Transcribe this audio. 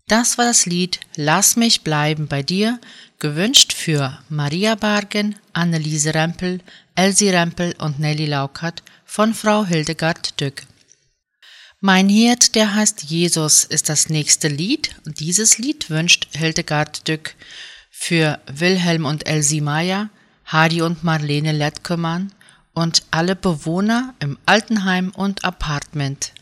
Das war das Lied Lass mich bleiben bei dir, gewünscht für Maria Bargen, Anneliese Rempel, Elsie Rempel und Nelly Laukert von Frau Hildegard Dück. Mein Hirt, der heißt Jesus, ist das nächste Lied. Und dieses Lied wünscht Hildegard Dück für Wilhelm und Elsie Meyer, Hadi und Marlene Lettkemann und alle Bewohner im Altenheim und Apartment.